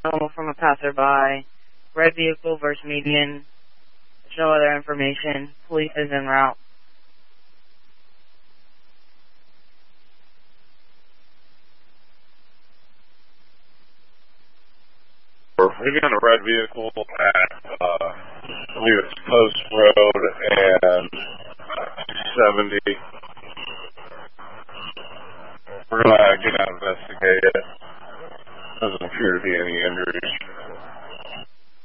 Normal from a passerby. Red vehicle versus median. There's no other information. Police is en route. We're on a red vehicle at, I believe it's Post Road and 70. We're going to get out and investigate it. Doesn't appear to be any injuries.